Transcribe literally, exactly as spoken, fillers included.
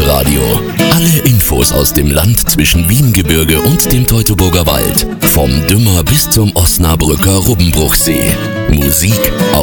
Lokalradio. Alle Infos aus dem Land zwischen Wiehengebirge und dem Teutoburger Wald. Vom Dümmer bis zum Osnabrücker Rubbenbruchsee. Musik